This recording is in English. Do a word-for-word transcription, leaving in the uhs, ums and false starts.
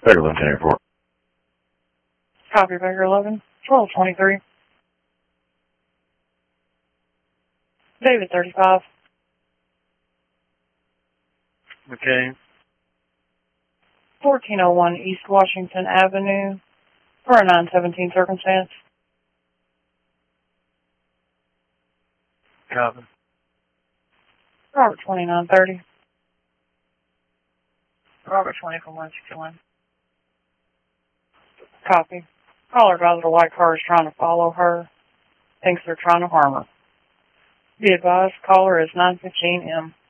Baker eleven ten airport. Copy, Baker eleven, twelve twenty-three. David thirty-five. Okay. fourteen oh one East Washington Avenue for a nine seventeen circumstance. Copy. Robert twenty-nine thirty. Robert twenty-four one sixty-one. Copy. Caller advised a white car is trying to follow her. Thinks they're trying to harm her. Be advised, caller is nine fifteen M.